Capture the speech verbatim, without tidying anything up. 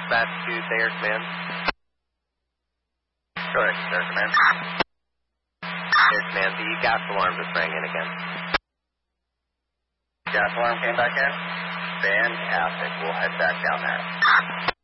Dispatch to Sayer Command. Correct, Sayer Command. Sayer Command, the gas alarm just rang in again. Gas alarm came back in? Fantastic. We'll head back down there.